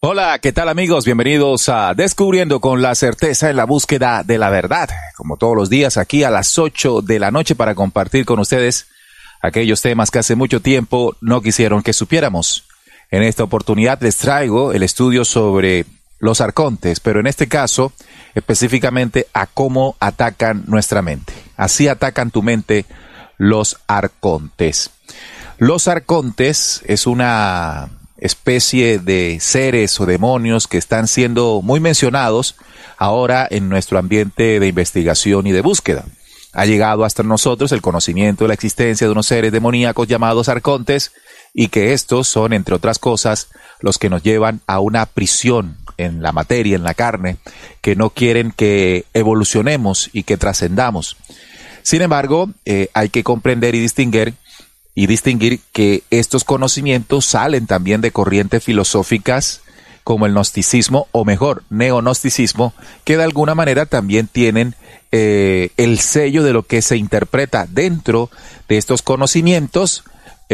Hola, ¿qué tal amigos? Bienvenidos a Descubriendo con la certeza en la búsqueda de la verdad. Como todos los días aquí a las 8 de la noche para compartir con ustedes aquellos temas que hace mucho tiempo no quisieron que supiéramos. En esta oportunidad les traigo el estudio sobre los arcontes, pero en este caso específicamente a cómo atacan nuestra mente. Así atacan tu mente los arcontes. Los arcontes es una especie de seres o demonios que están siendo muy mencionados ahora en nuestro ambiente de investigación y de búsqueda. Ha llegado hasta nosotros el conocimiento de la existencia de unos seres demoníacos llamados arcontes y que estos son, entre otras cosas, los que nos llevan a una prisión en la materia, en la carne, que no quieren que evolucionemos y que trascendamos. Sin embargo, hay que comprender y distinguir que estos conocimientos salen también de corrientes filosóficas como el gnosticismo, o mejor, neognosticismo, que de alguna manera también tienen el sello de lo que se interpreta dentro de estos conocimientos,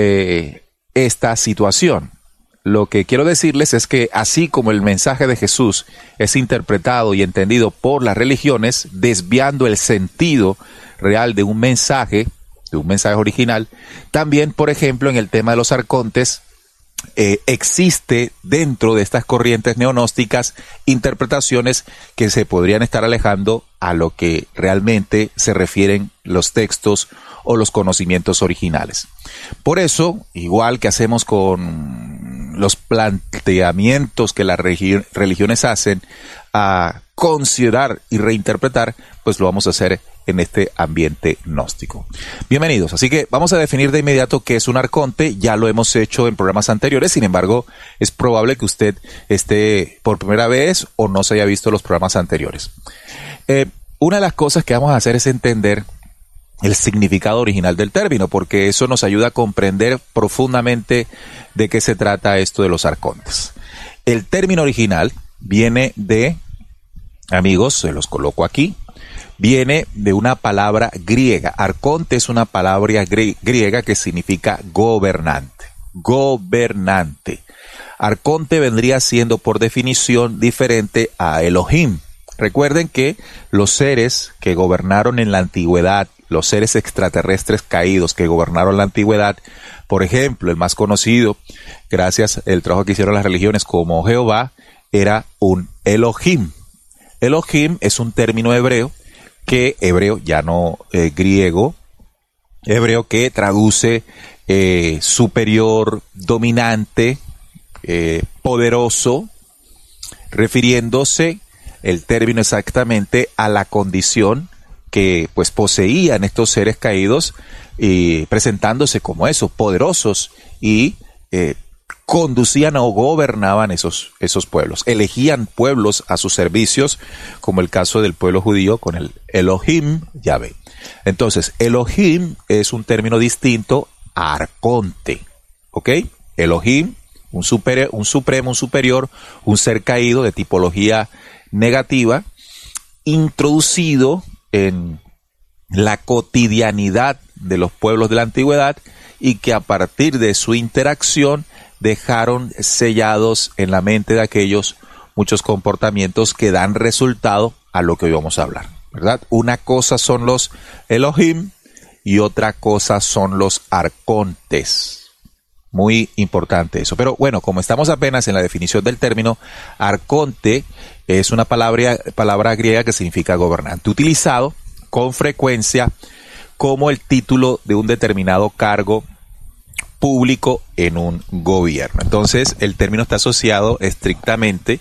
esta situación. Lo que quiero decirles es que así como el mensaje de Jesús es interpretado y entendido por las religiones, desviando el sentido real de un mensaje original, también, por ejemplo, en el tema de los arcontes, existe dentro de estas corrientes neognósticas interpretaciones que se podrían estar alejando a lo que realmente se refieren los textos o los conocimientos originales. Por eso, igual que hacemos con los planteamientos que las religiones hacen a considerar y reinterpretar, pues lo vamos a hacer en este ambiente gnóstico. Bienvenidos. Así que vamos a definir de inmediato qué es un arconte. Ya lo hemos hecho en programas anteriores, sin embargo, es probable que usted esté por primera vez o no se haya visto los programas anteriores. Una de las cosas que vamos a hacer es entender el significado original del término, porque eso nos ayuda a comprender profundamente de qué se trata esto de los arcontes. El término original viene de, amigos, se los coloco aquí, viene de una palabra griega. Arconte es una palabra griega que significa gobernante. Gobernante. Arconte vendría siendo por definición diferente a Elohim. Recuerden que los seres que gobernaron en la antigüedad, los seres extraterrestres caídos que gobernaron la antigüedad, por ejemplo, el más conocido, gracias al trabajo que hicieron las religiones como Jehová, era un Elohim. Elohim es un término hebreo ya no griego, hebreo que traduce superior, dominante, poderoso, refiriéndose el término exactamente a la condición que pues poseían estos seres caídos y presentándose como eso, poderosos y conducían o gobernaban esos pueblos, elegían pueblos a sus servicios, como el caso del pueblo judío con el Elohim, Yahvé. Entonces, Elohim es un término distinto a arconte, ¿ok? Elohim, un supremo, un superior, un ser caído de tipología negativa, introducido en la cotidianidad de los pueblos de la antigüedad y que a partir de su interacción dejaron sellados en la mente de aquellos muchos comportamientos que dan resultado a lo que hoy vamos a hablar, ¿verdad? Una cosa son los Elohim y otra cosa son los arcontes. Muy importante eso. Pero bueno, como estamos apenas en la definición del término, arconte es una palabra griega que significa gobernante, utilizado con frecuencia como el título de un determinado cargo público en un gobierno. Entonces, el término está asociado estrictamente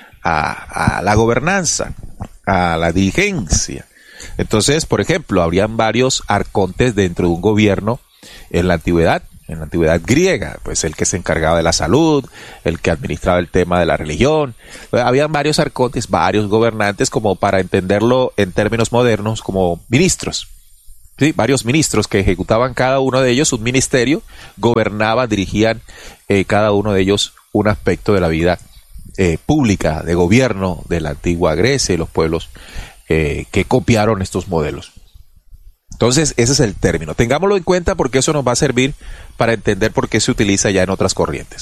a la gobernanza, a la dirigencia. Entonces, por ejemplo, habrían varios arcontes dentro de un gobierno en la antigüedad griega, pues el que se encargaba de la salud, el que administraba el tema de la religión. Habían varios arcontes, varios gobernantes, como para entenderlo en términos modernos, como ministros. Sí, varios ministros que ejecutaban cada uno de ellos un ministerio, gobernaban, dirigían cada uno de ellos un aspecto de la vida pública, de gobierno de la antigua Grecia y los pueblos que copiaron estos modelos. Entonces, ese es el término. Tengámoslo en cuenta porque eso nos va a servir para entender por qué se utiliza ya en otras corrientes.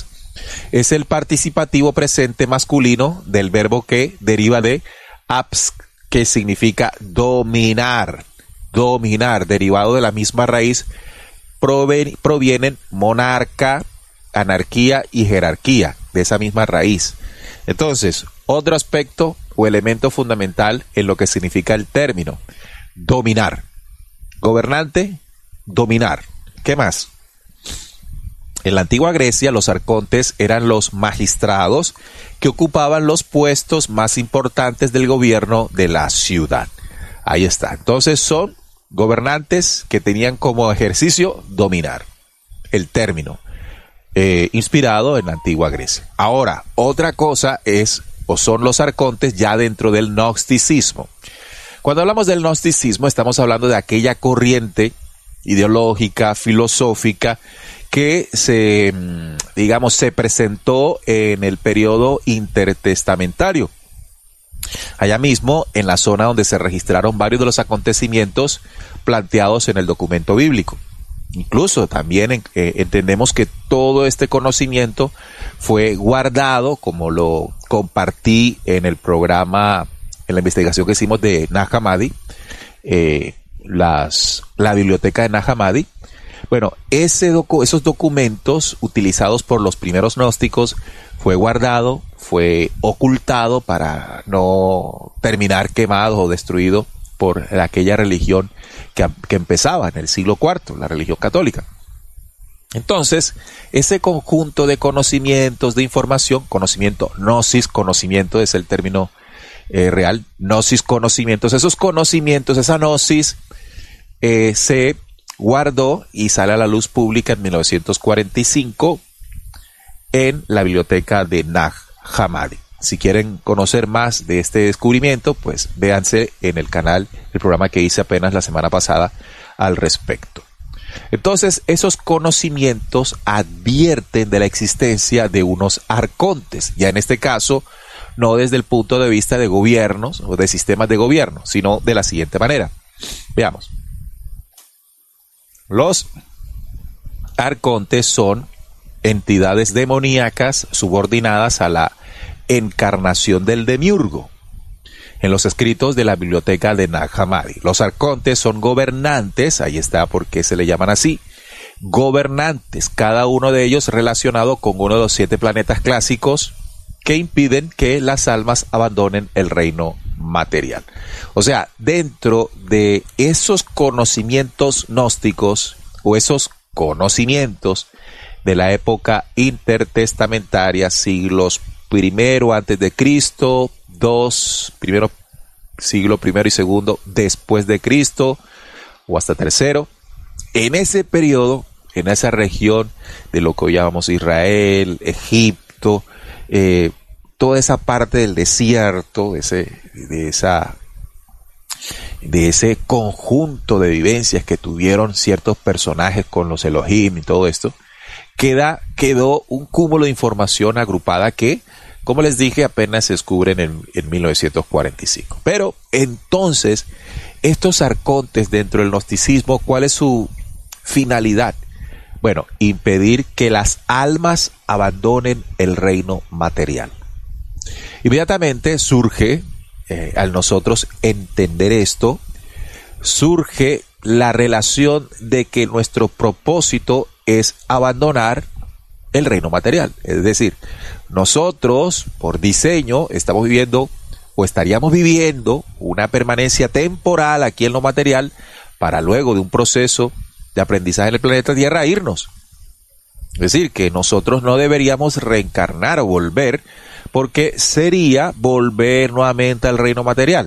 Es el participativo presente masculino del verbo que deriva de abs, que significa dominar. Dominar, derivado de la misma raíz, provienen monarca, anarquía y jerarquía, de esa misma raíz. Entonces, otro aspecto o elemento fundamental en lo que significa el término: dominar. Gobernante, dominar. ¿Qué más? En la antigua Grecia, los arcontes eran los magistrados que ocupaban los puestos más importantes del gobierno de la ciudad. Ahí está. Entonces son gobernantes que tenían como ejercicio dominar. El término inspirado en la antigua Grecia. Ahora, otra cosa es o son los arcontes ya dentro del gnosticismo. Cuando hablamos del gnosticismo, estamos hablando de aquella corriente ideológica, filosófica, que se presentó en el periodo intertestamentario. Allá mismo, en la zona donde se registraron varios de los acontecimientos planteados en el documento bíblico. Incluso también entendemos que todo este conocimiento fue guardado, como lo compartí en el programa, en la investigación que hicimos de Nag Hammadi, la biblioteca de Nag Hammadi. Bueno, esos documentos utilizados por los primeros gnósticos fue guardado, fue ocultado para no terminar quemado o destruido por aquella religión que empezaba en el siglo IV, la religión católica. Entonces, ese conjunto de conocimientos, de información, conocimiento, gnosis, conocimiento es el término real, gnosis, conocimientos, esos conocimientos, esa gnosis se guardó y sale a la luz pública en 1945 en la biblioteca de Nag Hammadi. Si quieren conocer más de este descubrimiento, pues véanse en el canal, el programa que hice apenas la semana pasada al respecto. Entonces, esos conocimientos advierten de la existencia de unos arcontes, ya en este caso, no desde el punto de vista de gobiernos o de sistemas de gobierno, sino de la siguiente manera. Veamos. Los arcontes son entidades demoníacas subordinadas a la encarnación del demiurgo. En los escritos de la biblioteca de Nag Hammadi, los arcontes son gobernantes, ahí está por qué se le llaman así, gobernantes, cada uno de ellos relacionado con uno de los 7 planetas clásicos que impiden que las almas abandonen el reino material. O sea, dentro de esos conocimientos gnósticos o esos conocimientos de la época intertestamentaria, siglos primero antes de Cristo, siglo primero y segundo después de Cristo, o hasta tercero, en ese periodo, en esa región de lo que hoy llamamos Israel, Egipto, toda esa parte del desierto, de ese conjunto de vivencias que tuvieron ciertos personajes con los Elohim y todo esto, quedó un cúmulo de información agrupada que, como les dije, apenas se descubren en 1945. Pero entonces, estos arcontes dentro del gnosticismo, ¿cuál es su finalidad? Bueno, impedir que las almas abandonen el reino material. Inmediatamente surge, al nosotros entender esto, surge la relación de que nuestro propósito es abandonar el reino material. Es decir, nosotros, por diseño, estamos viviendo o estaríamos viviendo una permanencia temporal aquí en lo material para luego de un proceso de aprendizaje en el planeta Tierra irnos. Es decir, que nosotros no deberíamos reencarnar o volver, porque sería volver nuevamente al reino material.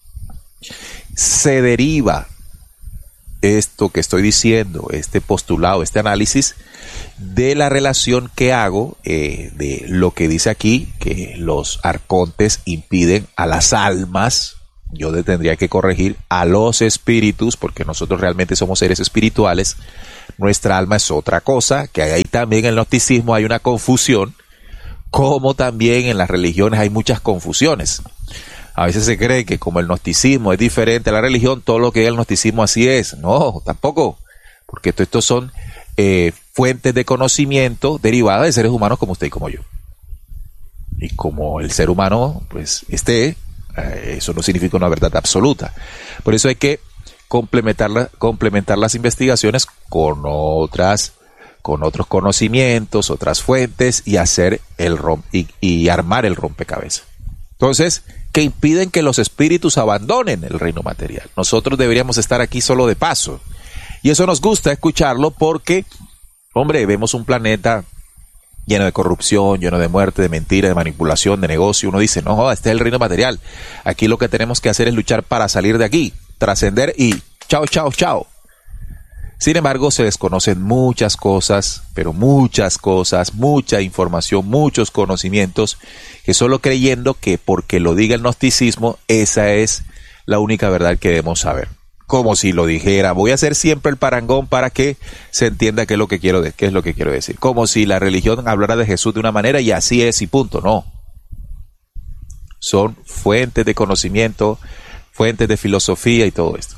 Se deriva esto que estoy diciendo, este postulado, este análisis, de la relación que hago de lo que dice aquí, que los arcontes impiden a las almas, yo tendría que corregir a los espíritus, porque nosotros realmente somos seres espirituales, nuestra alma es otra cosa, que ahí también en el gnosticismo hay una confusión, como también en las religiones hay muchas confusiones. A veces se cree que como el gnosticismo es diferente a la religión, todo lo que es el gnosticismo así es. No, tampoco, porque estos son fuentes de conocimiento derivadas de seres humanos como usted y como yo. Y como el ser humano, pues, eso no significa una verdad absoluta. Por eso hay que complementar las investigaciones con otros conocimientos, otras fuentes y hacer y armar el rompecabezas. Entonces, que impiden que los espíritus abandonen el reino material. Nosotros deberíamos estar aquí solo de paso. Y eso nos gusta escucharlo porque, hombre, vemos un planeta lleno de corrupción, lleno de muerte, de mentira, de manipulación, de negocio. Uno dice, no, este es el reino material. Aquí lo que tenemos que hacer es luchar para salir de aquí, trascender y chao, chao, chao. Sin embargo, se desconocen muchas cosas, pero muchas cosas, mucha información, muchos conocimientos, que solo creyendo que porque lo diga el gnosticismo, esa es la única verdad que debemos saber. Como si lo dijera, voy a hacer siempre el parangón para que se entienda qué es lo que quiero decir. Como si la religión hablara de Jesús de una manera y así es y punto. No. Son fuentes de conocimiento, fuentes de filosofía y todo esto.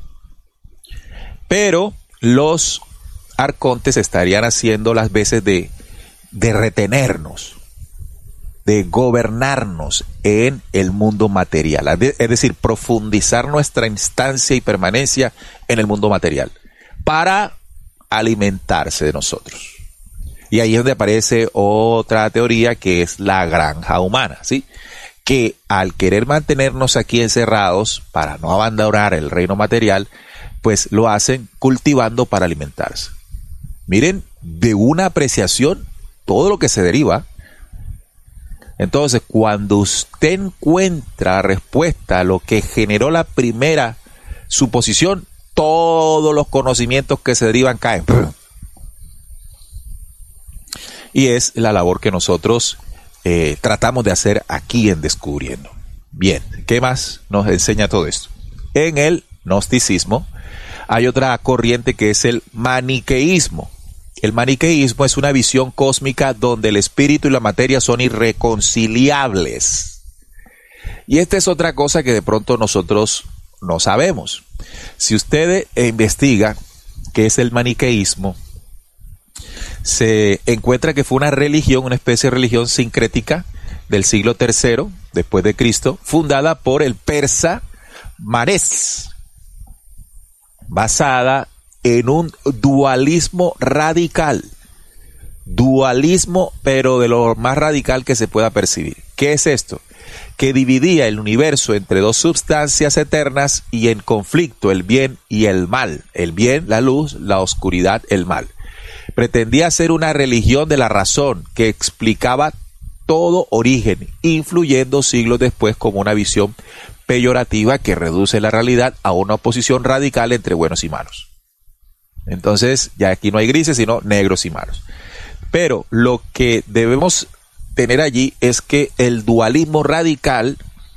Pero los arcontes estarían haciendo las veces de retenernos, de gobernarnos en el mundo material, es decir, profundizar nuestra instancia y permanencia en el mundo material para alimentarse de nosotros. Y ahí es donde aparece otra teoría que es la granja humana, ¿sí? Que al querer mantenernos aquí encerrados para no abandonar el reino material, pues lo hacen cultivando para alimentarse. Miren, de una apreciación, todo lo que se deriva. Entonces, cuando usted encuentra respuesta a lo que generó la primera suposición, todos los conocimientos que se derivan caen. Y es la labor que nosotros tratamos de hacer aquí en Descubriendo. Bien, ¿qué más nos enseña todo esto? En el gnosticismo hay otra corriente que es el maniqueísmo. El maniqueísmo es una visión cósmica donde el espíritu y la materia son irreconciliables. Y esta es otra cosa que de pronto nosotros no sabemos. Si usted investiga qué es el maniqueísmo, se encuentra que fue una religión, una especie de religión sincrética del siglo III después de Cristo, fundada por el persa Manes, basada en un dualismo radical. Dualismo, pero de lo más radical que se pueda percibir. ¿Qué es esto? Que dividía el universo entre dos sustancias eternas y en conflicto el bien y el mal. El bien, la luz, la oscuridad, el mal. Pretendía ser una religión de la razón que explicaba todo origen, influyendo siglos después como una visión peyorativa que reduce la realidad a una oposición radical entre buenos y malos. Entonces, ya aquí no hay grises, sino negros y malos. Pero lo que debemos tener allí es que el dualismo radical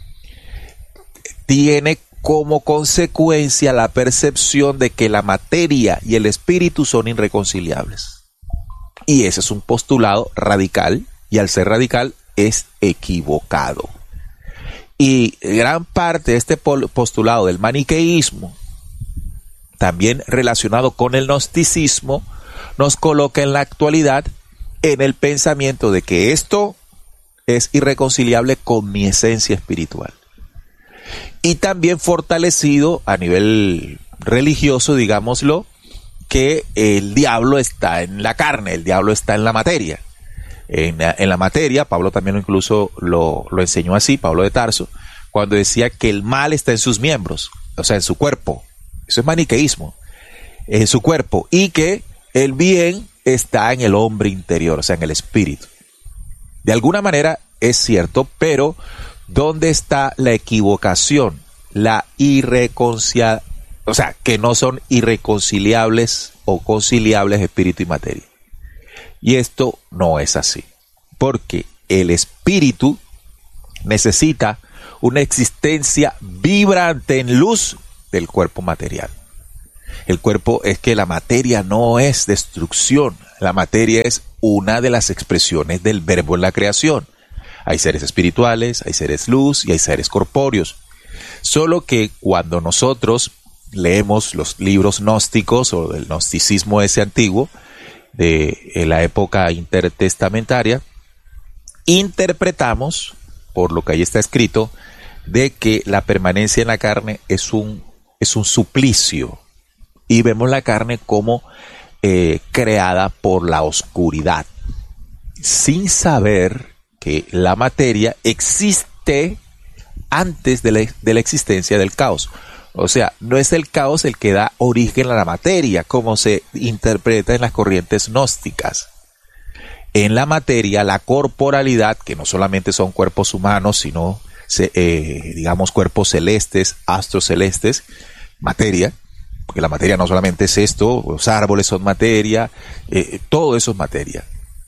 tiene como consecuencia la percepción de que la materia y el espíritu son irreconciliables. Y ese es un postulado radical, y al ser radical es equivocado. Y gran parte de este postulado del maniqueísmo, también relacionado con el gnosticismo, nos coloca en la actualidad en el pensamiento de que esto es irreconciliable con mi esencia espiritual. Y también fortalecido a nivel religioso, digámoslo, que el diablo está en la carne, el diablo está en la materia. En la materia, Pablo también incluso lo enseñó así, Pablo de Tarso, cuando decía que el mal está en sus miembros, o sea, en su cuerpo. Eso es maniqueísmo, en su cuerpo, y que el bien está en el hombre interior, o sea, en el espíritu. De alguna manera es cierto, pero ¿dónde está la equivocación? La irreconciliación, o sea, que no son irreconciliables o conciliables espíritu y materia. Y esto no es así, porque el espíritu necesita una existencia vibrante en luz del cuerpo material. El cuerpo es que la materia no es destrucción, la materia es una de las expresiones del verbo en la creación. Hay seres espirituales, hay seres luz y hay seres corpóreos. Solo que cuando nosotros leemos los libros gnósticos o del gnosticismo ese antiguo, de la época intertestamentaria, interpretamos, por lo que ahí está escrito, de que la permanencia en la carne es un suplicio, y vemos la carne como creada por la oscuridad, sin saber que la materia existe antes de la existencia del caos. O sea, no es el caos el que da origen a la materia, como se interpreta en las corrientes gnósticas. En la materia, la corporalidad, que no solamente son cuerpos humanos, sino, digamos, cuerpos celestes, astros celestes, materia, porque la materia no solamente es esto, los árboles son materia, todo eso es materia.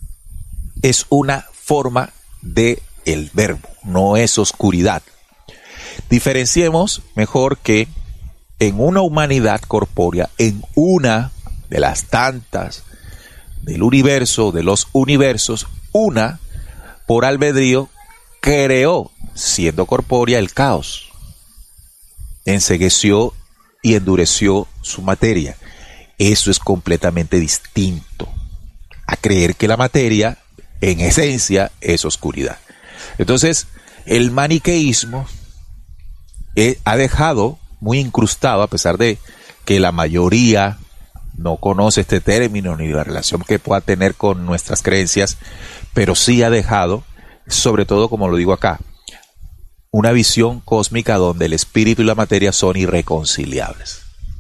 Es una forma del verbo, no es oscuridad. Diferenciemos mejor que en una humanidad corpórea, en una de las tantas del universo, de los universos, una, por albedrío, creó, siendo corpórea, el caos. Encegueció y endureció su materia. Eso es completamente distinto a creer que la materia, en esencia, es oscuridad. Entonces, el maniqueísmo ha dejado muy incrustado, a pesar de que la mayoría no conoce este término ni la relación que pueda tener con nuestras creencias, pero sí ha dejado, sobre todo, como lo digo acá, una visión cósmica donde el espíritu y la materia son irreconciliables.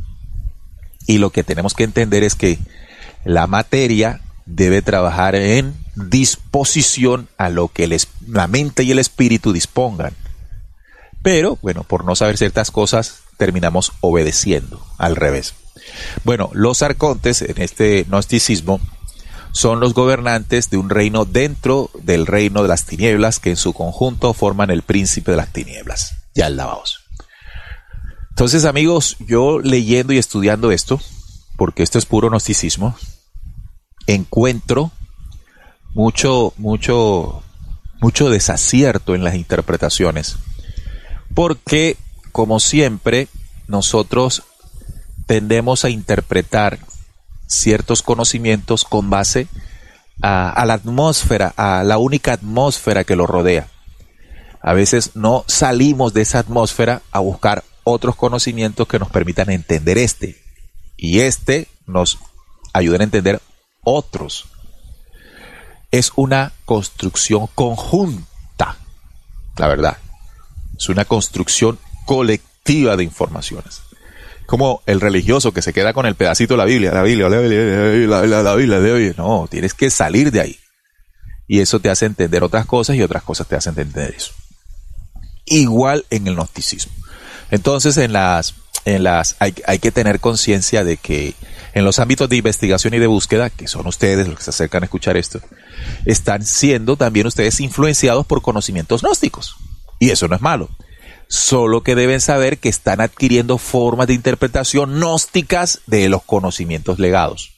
Y lo que tenemos que entender es que la materia debe trabajar en disposición a lo que la mente y el espíritu dispongan. Pero, bueno, por no saber ciertas cosas, terminamos obedeciendo al revés. Bueno, los arcontes en este gnosticismo son los gobernantes de un reino dentro del reino de las tinieblas, que en su conjunto forman el príncipe de las tinieblas. Ya el lavaos. Entonces, amigos, yo leyendo y estudiando esto, porque esto es puro gnosticismo, encuentro mucho desacierto en las interpretaciones. Porque, como siempre, nosotros tendemos a interpretar ciertos conocimientos con base a la atmósfera, a la única atmósfera que lo rodea. A veces no salimos de esa atmósfera a buscar otros conocimientos que nos permitan entender y nos ayuden a entender otros. Es una construcción conjunta, la verdad. Es una construcción colectiva de informaciones. Como el religioso que se queda con el pedacito de la Biblia. La Biblia. No, tienes que salir de ahí. Y eso te hace entender otras cosas y otras cosas te hacen entender eso. Igual en el gnosticismo. Entonces, hay que tener conciencia de que en los ámbitos de investigación y de búsqueda, que son ustedes los que se acercan a escuchar esto, están siendo también ustedes influenciados por conocimientos gnósticos. Y eso no es malo. Solo que deben saber que están adquiriendo formas de interpretación gnósticas de los conocimientos legados.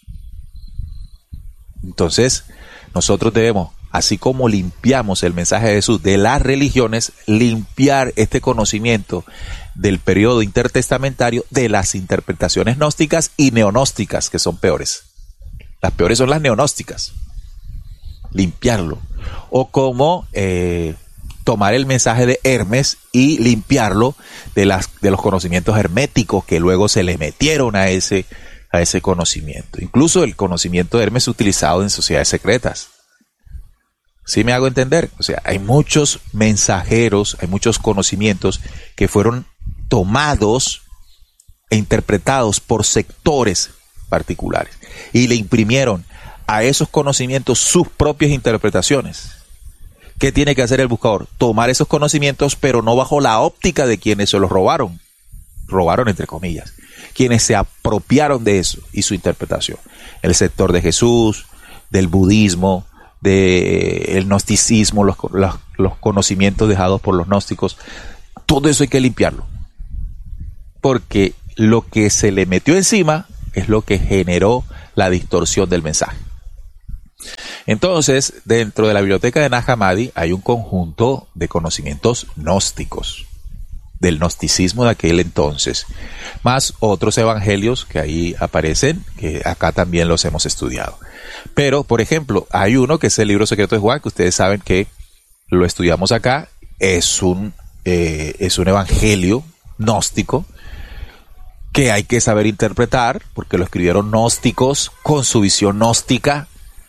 Entonces, nosotros debemos, así como limpiamos el mensaje de Jesús de las religiones, limpiar este conocimiento del periodo intertestamentario de las interpretaciones gnósticas y neognósticas, que son peores. Las peores son las neognósticas. Limpiarlo. O como tomar el mensaje de Hermes y limpiarlo de los conocimientos herméticos que luego se le metieron a ese conocimiento. Incluso el conocimiento de Hermes utilizado en sociedades secretas. ¿Sí me hago entender? O sea, hay muchos mensajeros, hay muchos conocimientos que fueron tomados e interpretados por sectores particulares y le imprimieron a esos conocimientos sus propias interpretaciones. ¿Qué tiene que hacer el buscador? Tomar esos conocimientos, pero no bajo la óptica de quienes se los robaron. Robaron entre comillas. Quienes se apropiaron de eso y su interpretación. El sector de Jesús, del budismo, del gnosticismo, los conocimientos dejados por los gnósticos. Todo eso hay que limpiarlo. Porque lo que se le metió encima es lo que generó la distorsión del mensaje. Entonces, dentro de la biblioteca de Nag Hammadi hay un conjunto de conocimientos gnósticos. del gnosticismo de aquel entonces, más otros evangelios que ahí aparecen, que acá también los hemos estudiado. Pero, por ejemplo, hay uno que es el libro secreto de Juan, que ustedes saben que lo estudiamos acá, es un evangelio gnóstico que hay que saber interpretar, porque lo escribieron gnósticos con su visión gnóstica,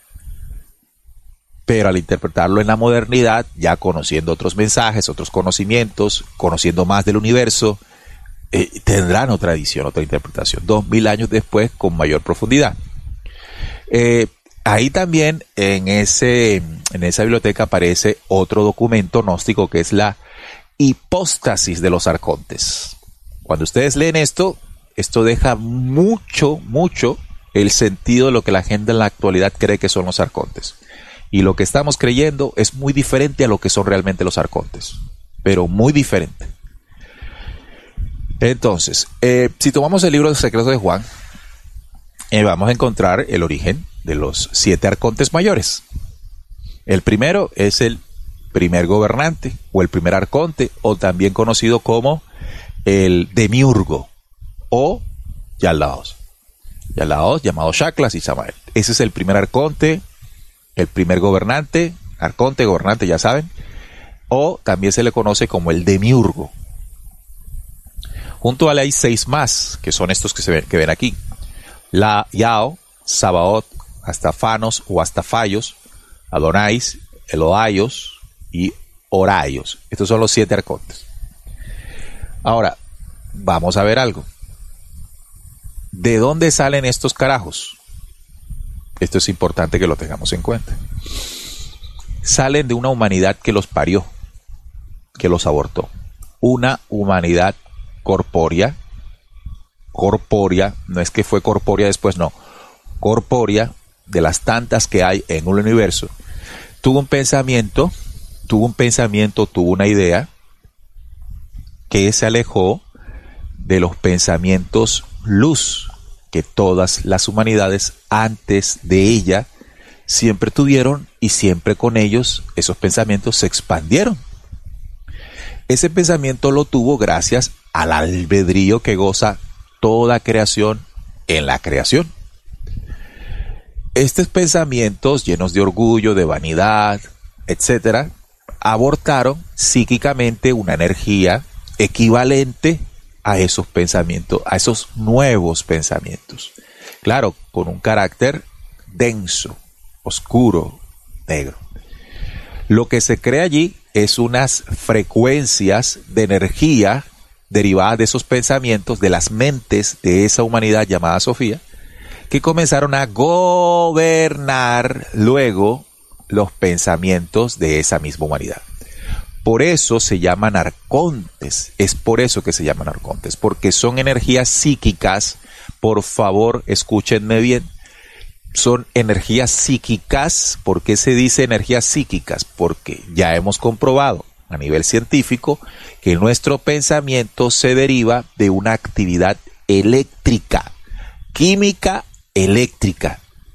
pero al interpretarlo en la modernidad, ya conociendo otros mensajes, otros conocimientos, conociendo más del universo, tendrán otra edición, otra interpretación, 2000 años después con mayor profundidad. Ahí también en esa biblioteca aparece otro documento gnóstico que es la hipóstasis de los arcontes. Cuando ustedes leen esto deja mucho el sentido de lo que la gente en la actualidad cree que son los arcontes. Y lo que estamos creyendo es muy diferente a lo que son realmente los arcontes, pero muy diferente. Entonces, si tomamos el libro de Secretos de Juan, vamos a encontrar el origen de los 7 arcontes mayores. El primero es el primer gobernante, o el primer arconte, o también conocido como el demiurgo, o Yalaos, llamado Shaklas y Samael. Ese es el primer arconte, el primer gobernante, arconte, gobernante, ya saben, o también se le conoce como el demiurgo. Junto a él hay 6 más, que son estos que ven aquí: la Yao, Sabaoth, Astafanos o Astafayos, Adonais, Elohaios y Horaios. Estos son los 7 arcontes. Ahora, vamos a ver algo. ¿De dónde salen estos carajos? Esto es importante que lo tengamos en cuenta. Salen de una humanidad que los parió, que los abortó. Una humanidad corpórea, no es que fue corpórea después, no, corpórea, de las tantas que hay en un universo. Tuvo un pensamiento, tuvo una idea que se alejó de los pensamientos luz que todas las humanidades antes de ella siempre tuvieron, y siempre con ellos esos pensamientos se expandieron. Ese pensamiento lo tuvo gracias al albedrío que goza toda creación en la creación. Estos pensamientos llenos de orgullo, de vanidad, etcétera, abortaron psíquicamente una energía equivalente a esos pensamientos, a esos nuevos pensamientos. Claro, con un carácter denso, oscuro, negro. Lo que se crea allí es unas frecuencias de energía derivadas de esos pensamientos, de las mentes de esa humanidad llamada Sofía, que comenzaron a gobernar luego los pensamientos de esa misma humanidad. Por eso se llaman arcontes, es por eso que se llaman arcontes, porque son energías psíquicas. Por favor, escúchenme bien, son energías psíquicas. ¿Por qué se dice energías psíquicas? Porque ya hemos comprobado a nivel científico que nuestro pensamiento se deriva de una actividad eléctrica, química eléctrica,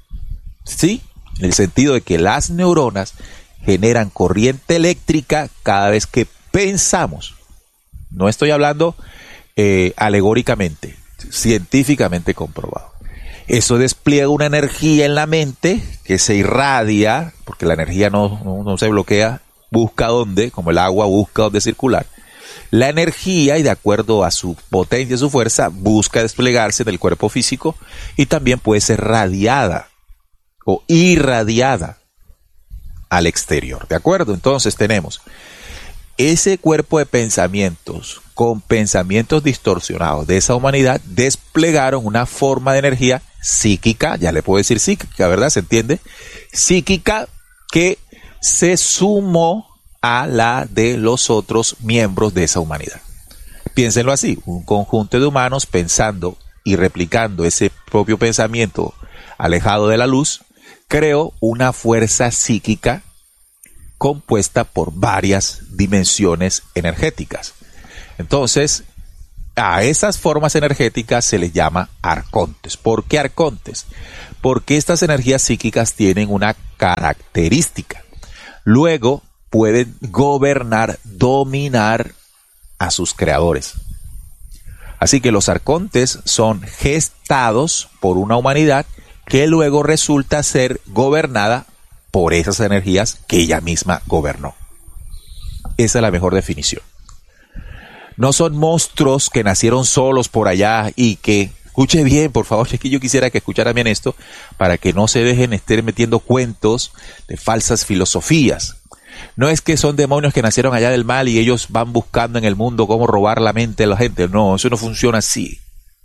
¿sí? En el sentido de que las neuronas generan corriente eléctrica cada vez que pensamos. No estoy hablando alegóricamente, científicamente comprobado. Eso despliega una energía en la mente que se irradia, porque la energía no se bloquea, busca dónde, como el agua busca dónde circular. La energía, y de acuerdo a su potencia y su fuerza, busca desplegarse en el cuerpo físico, y también puede ser radiada o irradiada al exterior. ¿De acuerdo? Entonces tenemos ese cuerpo de pensamientos con pensamientos distorsionados de esa humanidad, desplegaron una forma de energía psíquica, ya le puedo decir psíquica, ¿verdad? ¿Se entiende? Psíquica, que se sumó a la de los otros miembros de esa humanidad. Piénsenlo así: un conjunto de humanos pensando y replicando ese propio pensamiento alejado de la luz, creó una fuerza psíquica compuesta por varias dimensiones energéticas. Entonces, a esas formas energéticas se les llama arcontes. ¿Por qué arcontes? Porque estas energías psíquicas tienen una característica. Luego pueden gobernar, dominar a sus creadores. Así que los arcontes son gestados por una humanidad que luego resulta ser gobernada por esas energías que ella misma gobernó. Esa es la mejor definición. No son monstruos que nacieron solos por allá y que, escuche bien, por favor, es que yo quisiera que escucharan bien esto, para que no se dejen estar metiendo cuentos de falsas filosofías. No es que son demonios que nacieron allá del mal y ellos van buscando en el mundo cómo robar la mente de la gente. No, eso no funciona así.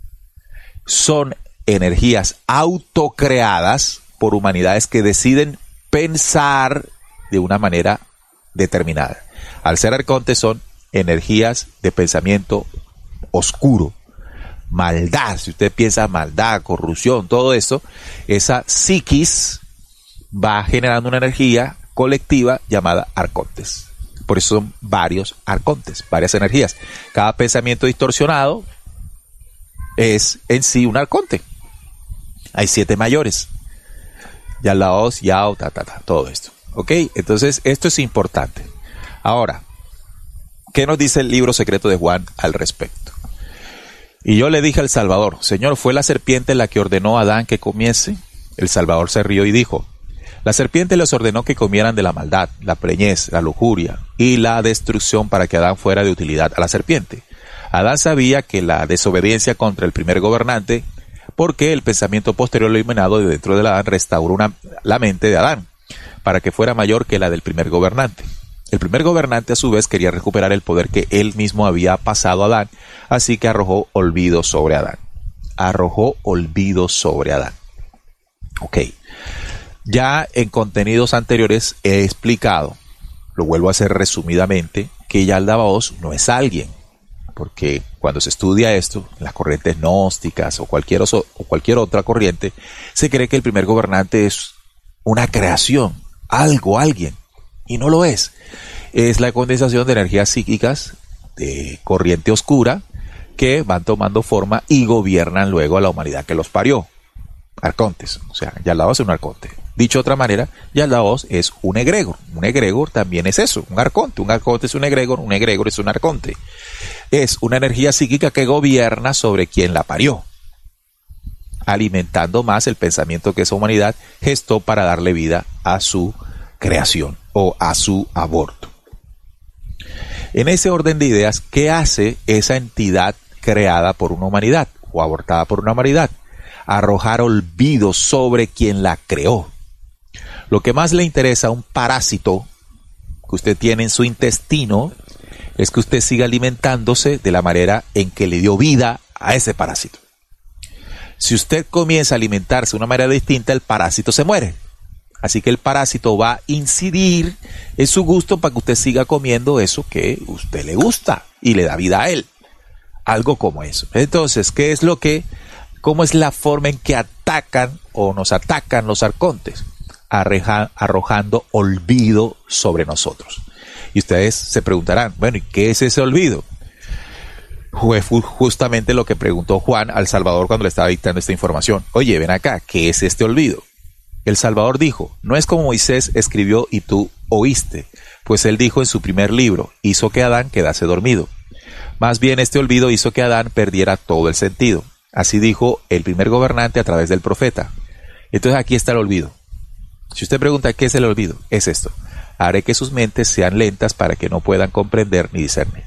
Son energías autocreadas por humanidades que deciden pensar de una manera determinada. Al ser arcontes son energías de pensamiento oscuro, maldad. Si usted piensa maldad, corrupción, todo esto, esa psiquis va generando una energía colectiva llamada arcontes. Por eso son varios arcontes, varias energías. Cada pensamiento distorsionado es en sí un arconte. Hay 7 mayores. Yalaos, Yao, todo esto. ¿Ok? Entonces, esto es importante. Ahora, ¿qué nos dice el libro secreto de Juan al respecto? Y yo le dije al Salvador, Señor, ¿fue la serpiente la que ordenó a Adán que comiese? El Salvador se rió y dijo, la serpiente les ordenó que comieran de la maldad, la preñez, la lujuria y la destrucción para que Adán fuera de utilidad a la serpiente. Adán sabía que la desobediencia contra el primer gobernante, porque el pensamiento posterior iluminado de dentro de Adán restauró la mente de Adán, para que fuera mayor que la del primer gobernante. El primer gobernante a su vez quería recuperar el poder que él mismo había pasado a Adán, así que arrojó olvido sobre Adán. Arrojó olvido sobre Adán. Ok. Ya en contenidos anteriores he explicado, lo vuelvo a hacer resumidamente, que Yaldabaoth no es alguien, porque cuando se estudia esto, en las corrientes gnósticas o cualquier otra corriente, se cree que el primer gobernante es una creación, algo, alguien, y no lo es. Es la condensación de energías psíquicas de corriente oscura que van tomando forma y gobiernan luego a la humanidad que los parió. Arcontes, o sea, Yaldabaoth es un arconte. Dicho de otra manera, Yaldabaoth es un egregor. Un egregor también es eso, un arconte. Un arconte es un egregor es un arconte. Es una energía psíquica que gobierna sobre quien la parió, alimentando más el pensamiento que esa humanidad gestó para darle vida a su creación o a su aborto. En ese orden de ideas, ¿qué hace esa entidad creada por una humanidad o abortada por una humanidad? Arrojar olvido sobre quien la creó. Lo que más le interesa a un parásito que usted tiene en su intestino es que usted siga alimentándose de la manera en que le dio vida a ese parásito. Si usted comienza a alimentarse de una manera distinta, el parásito se muere. Así que el parásito va a incidir en su gusto para que usted siga comiendo eso que a usted le gusta y le da vida a él. Algo como eso. Entonces, ¿cómo es la forma en que atacan o nos atacan los arcontes? Arrojando olvido sobre nosotros. Y ustedes se preguntarán, bueno, ¿y qué es ese olvido? Fue justamente lo que preguntó Juan al Salvador cuando le estaba dictando esta información. Oye, ven acá, ¿qué es este olvido? El Salvador dijo, no es como Moisés escribió y tú oíste, pues él dijo en su primer libro, hizo que Adán quedase dormido. Más bien este olvido hizo que Adán perdiera todo el sentido. Así dijo el primer gobernante a través del profeta. Entonces aquí está el olvido. Si usted pregunta qué es el olvido, es esto. Haré que sus mentes sean lentas para que no puedan comprender ni discernir.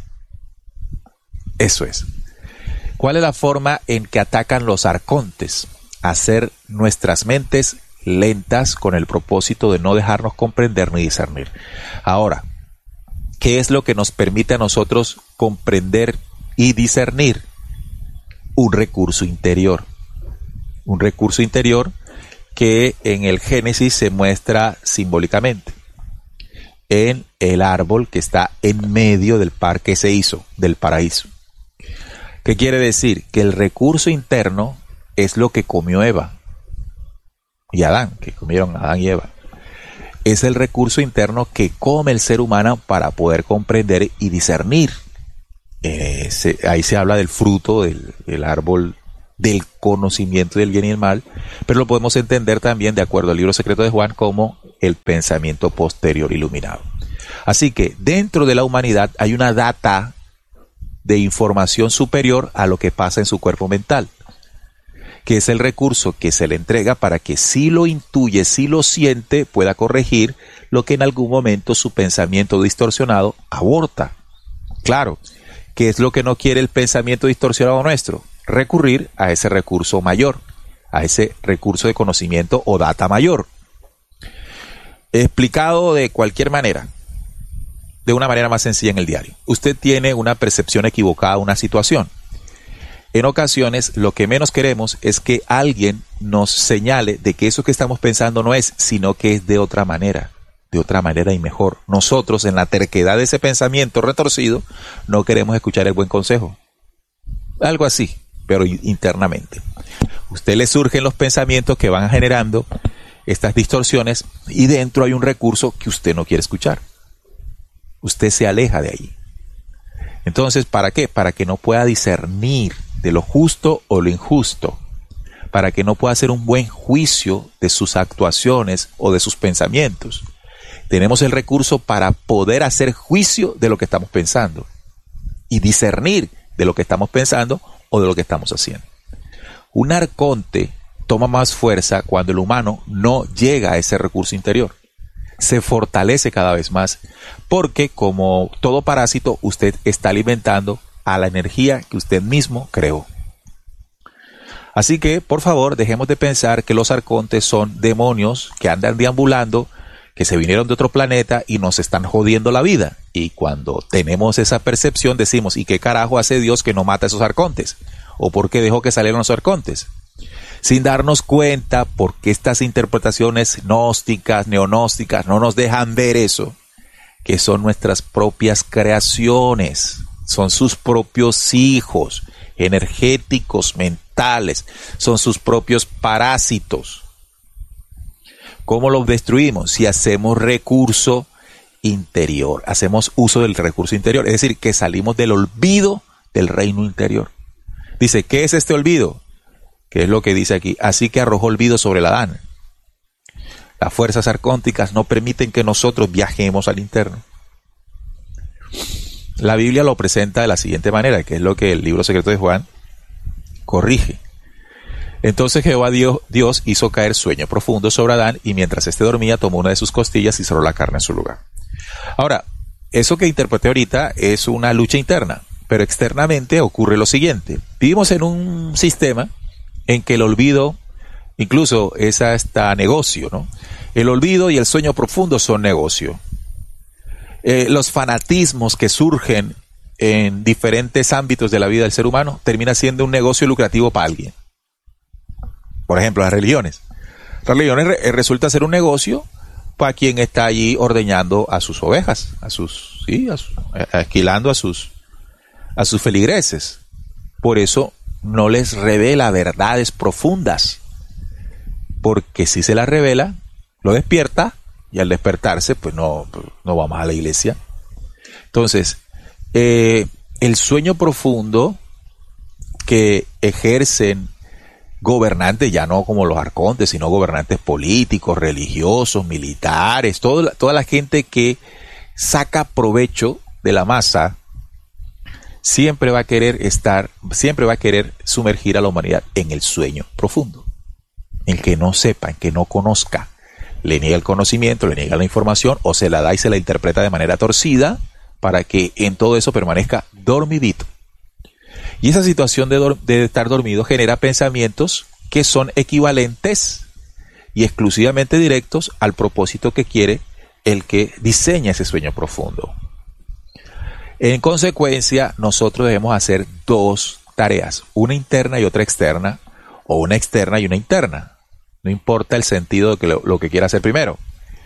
Eso es. ¿Cuál es la forma en que atacan los arcontes? Hacer nuestras mentes lentas con el propósito de no dejarnos comprender ni discernir. Ahora, ¿qué es lo que nos permite a nosotros comprender y discernir? Un recurso interior. Un recurso interior que en el Génesis se muestra simbólicamente en el árbol que está en medio del par que se hizo, del paraíso. ¿Qué quiere decir? Que el recurso interno es lo que comió Eva y Adán, que comieron Adán y Eva. Es el recurso interno que come el ser humano para poder comprender y discernir. Ahí se habla del fruto del árbol del conocimiento del bien y el mal, pero lo podemos entender también, de acuerdo al libro secreto de Juan, como el pensamiento posterior iluminado. Así que dentro de la humanidad hay una data de información superior a lo que pasa en su cuerpo mental, que es el recurso que se le entrega para que si lo intuye, si lo siente, pueda corregir lo que en algún momento su pensamiento distorsionado aborta. Claro, ¿qué es lo que no quiere el pensamiento distorsionado nuestro? Recurrir a ese recurso mayor, a ese recurso de conocimiento o data mayor. Explicado de cualquier manera, de una manera más sencilla en el diario. Usted tiene una percepción equivocada de una situación. En ocasiones, lo que menos queremos es que alguien nos señale de que eso que estamos pensando no es, sino que es de otra manera y mejor. Nosotros, en la terquedad de ese pensamiento retorcido, no queremos escuchar el buen consejo. Algo así, pero internamente. Usted le surgen los pensamientos que van generando estas distorsiones y dentro hay un recurso que usted no quiere escuchar. Usted se aleja de ahí. Entonces, ¿para qué? Para que no pueda discernir de lo justo o lo injusto, para que no pueda hacer un buen juicio de sus actuaciones o de sus pensamientos. Tenemos el recurso para poder hacer juicio de lo que estamos pensando y discernir de lo que estamos pensando o de lo que estamos haciendo. Un arconte toma más fuerza cuando el humano no llega a ese recurso interior. Se fortalece cada vez más porque, como todo parásito, usted está alimentando a la energía que usted mismo creó. Así que, por favor, dejemos de pensar que los arcontes son demonios que andan deambulando, que se vinieron de otro planeta y nos están jodiendo la vida. Y cuando tenemos esa percepción decimos, ¿y qué carajo hace Dios que no mata a esos arcontes? ¿O por qué dejó que salieran los arcontes? Sin darnos cuenta porque estas interpretaciones gnósticas, neognósticas no nos dejan ver eso, que son nuestras propias creaciones, son sus propios hijos energéticos, mentales, son sus propios parásitos. ¿Cómo los destruimos? Si hacemos recurso interior, hacemos uso del recurso interior, es decir, que salimos del olvido del reino interior. Dice, ¿qué es este olvido? Que es lo que dice aquí, así que arrojó olvido sobre el Adán. Las fuerzas arcónticas no permiten que nosotros viajemos al interno. La Biblia lo presenta de la siguiente manera, que es lo que el libro secreto de Juan corrige. Entonces Jehová Dios hizo caer sueño profundo sobre Adán y mientras éste dormía tomó una de sus costillas y cerró la carne en su lugar. Ahora, eso que interpreté ahorita es una lucha interna, pero externamente ocurre lo siguiente. Vivimos en un sistema en que el olvido, incluso es hasta negocio, ¿no? El olvido y el sueño profundo son negocio. Los fanatismos que surgen en diferentes ámbitos de la vida del ser humano termina siendo un negocio lucrativo para alguien. Por ejemplo, las religiones. Las religiones resulta ser un negocio para quien está allí ordeñando a sus ovejas, alquilando a sus feligreses. Por eso no les revela verdades profundas, porque si se las revela, lo despierta y al despertarse, pues no vamos a la iglesia. Entonces, el sueño profundo que ejercen gobernantes, ya no como los arcontes, sino gobernantes políticos, religiosos, militares, toda la gente que saca provecho de la masa, siempre va a querer sumergir a la humanidad en el sueño profundo. El que no sepa, el que no conozca, le niega el conocimiento, le niega la información, o se la da y se la interpreta de manera torcida, para que en todo eso permanezca dormidito. Y esa situación de estar dormido genera pensamientos que son equivalentes y exclusivamente directos al propósito que quiere el que diseña ese sueño profundo. En consecuencia, nosotros debemos hacer dos tareas, una interna y otra externa, o una externa y una interna. No importa el sentido de lo que quiera hacer primero.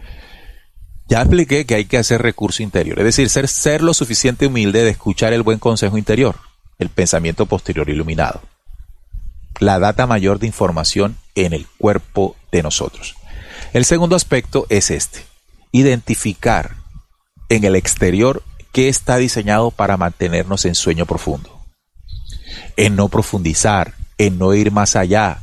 Ya expliqué que hay que hacer recurso interior, es decir, ser lo suficiente humilde de escuchar el buen consejo interior, el pensamiento posterior iluminado, la data mayor de información en el cuerpo de nosotros. El segundo aspecto es identificar en el exterior qué está diseñado para mantenernos en sueño profundo, en no profundizar, en no ir más allá,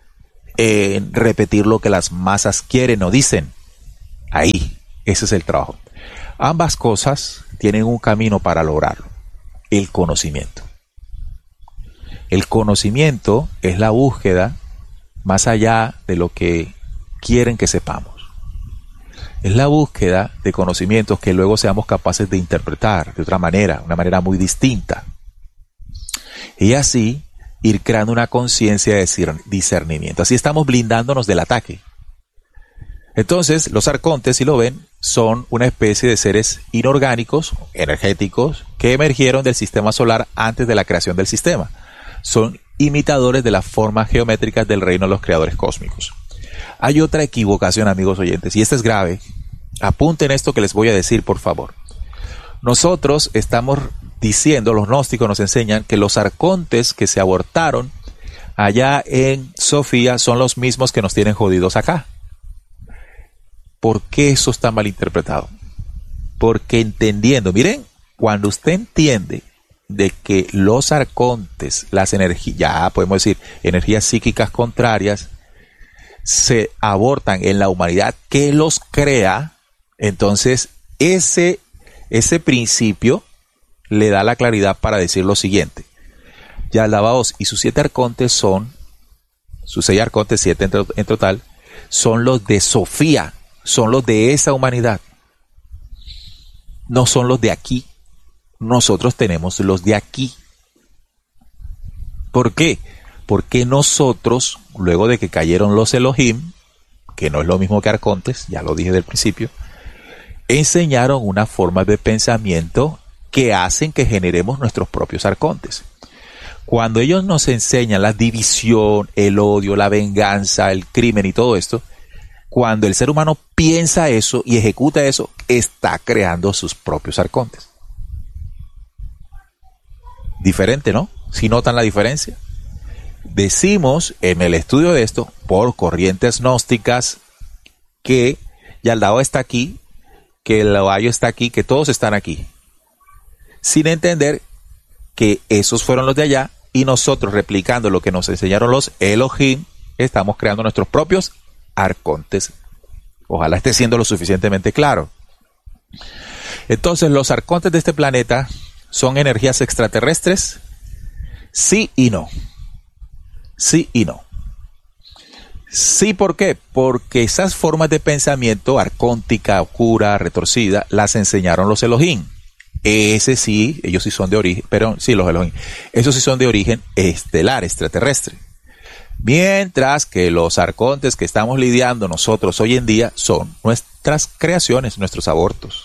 en repetir lo que las masas quieren o dicen. Ahí, ese es el trabajo. Ambas cosas tienen un camino para lograrlo. el conocimiento. El conocimiento es la búsqueda más allá de lo que quieren que sepamos. Es la búsqueda de conocimientos que luego seamos capaces de interpretar de otra manera, una manera muy distinta. Y así ir creando una conciencia de discernimiento. Así estamos blindándonos del ataque. Entonces, los arcontes, si lo ven, son una especie de seres inorgánicos, energéticos, que emergieron del sistema solar antes de la creación del sistema. Son imitadores de las formas geométricas del reino de los creadores cósmicos. Hay otra equivocación, amigos oyentes, y esta es grave. Apunten esto que les voy a decir, por favor. Nosotros estamos diciendo, los gnósticos nos enseñan que los arcontes que se abortaron allá en Sofía son los mismos que nos tienen jodidos acá. ¿Por qué eso está mal interpretado? Porque entendiendo, miren, cuando usted entiende de que los arcontes, las energías, ya podemos decir, energías psíquicas contrarias, se abortan en la humanidad que los crea, entonces ese principio le da la claridad para decir lo siguiente. Yaldabaoth y sus 7 arcontes son, sus 6 arcontes, 7 en total, son los de Sofía, son los de esa humanidad. No son los de aquí. Nosotros tenemos los de aquí. ¿Por qué? Porque nosotros, luego de que cayeron los Elohim, que no es lo mismo que arcontes, ya lo dije del principio, enseñaron una forma de pensamiento que hacen que generemos nuestros propios arcontes. Cuando ellos nos enseñan la división, el odio, la venganza, el crimen y todo esto, cuando el ser humano piensa eso y ejecuta eso, está creando sus propios arcontes. Diferente, ¿no? ¿Sí notan la diferencia? Decimos en el estudio de esto, por corrientes gnósticas, que Yaldao está aquí, que el Laoyo está aquí, que todos están aquí. Sin entender que esos fueron los de allá y nosotros, replicando lo que nos enseñaron los Elohim, estamos creando nuestros propios arcontes. Ojalá esté siendo lo suficientemente claro. Entonces, los arcontes de este planeta son energías extraterrestres, sí y no. Sí y no. Sí, ¿por qué? Porque esas formas de pensamiento, arcóntica, oscura, retorcida, las enseñaron los Elohim. Ese sí, ellos sí son de origen, pero sí, los Elohim, esos sí son de origen estelar, extraterrestre. Mientras que los arcontes que estamos lidiando nosotros hoy en día son nuestras creaciones, nuestros abortos.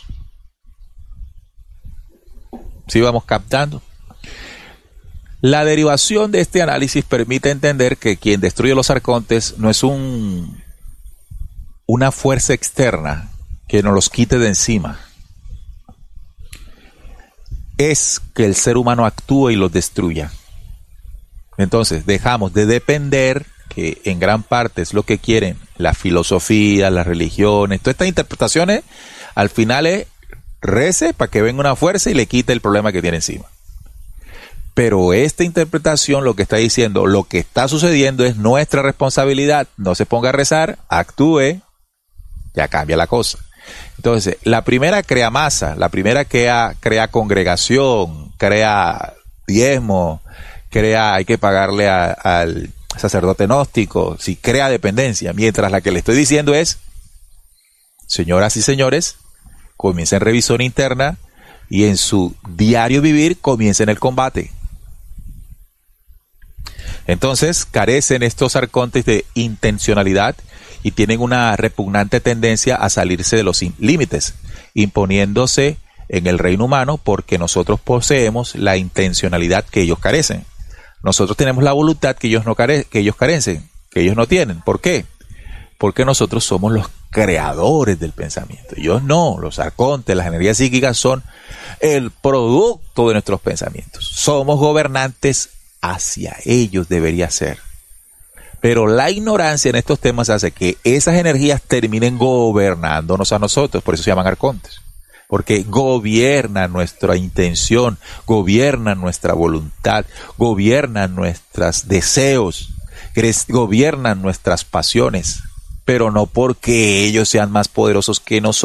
¿Sí vamos captando? La derivación de este análisis permite entender que quien destruye los arcontes no es una fuerza externa que nos los quite de encima. Es que el ser humano actúe y los destruya. Entonces dejamos de depender, que en gran parte es lo que quieren la filosofía, las religiones, todas estas interpretaciones, al final es rece para que venga una fuerza y le quite el problema que tiene encima. Pero esta interpretación lo que está diciendo, lo que está sucediendo es nuestra responsabilidad. No se ponga a rezar, actúe, ya cambia la cosa. Entonces, la primera crea masa, la primera crea congregación, crea diezmo, hay que pagarle al sacerdote gnóstico, si crea dependencia. Mientras la que le estoy diciendo es, señoras y señores, comiencen revisión interna y en su diario vivir comiencen el combate. Entonces carecen estos arcontes de intencionalidad y tienen una repugnante tendencia a salirse de los límites, imponiéndose en el reino humano porque nosotros poseemos la intencionalidad que ellos carecen. Nosotros tenemos la voluntad que ellos carecen, que ellos no tienen. ¿Por qué? Porque nosotros somos los creadores del pensamiento. Ellos no, los arcontes, las energías psíquicas son el producto de nuestros pensamientos. Somos gobernantes hacia ellos, debería ser. Pero la ignorancia en estos temas hace que esas energías terminen gobernándonos a nosotros, por eso se llaman arcontes. Porque gobiernan nuestra intención, gobiernan nuestra voluntad, gobiernan nuestros deseos, gobiernan nuestras pasiones, pero no porque ellos sean más poderosos que nosotros.